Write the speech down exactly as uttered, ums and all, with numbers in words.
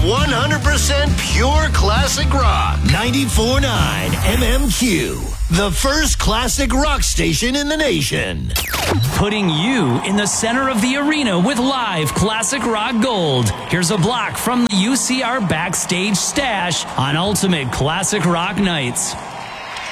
one hundred percent pure classic rock. ninety-four point nine M M Q, the first classic rock station in the nation. Putting you in the center of the arena with live classic rock gold. Here's a block from the U C R Backstage Stash on Ultimate Classic Rock Nights.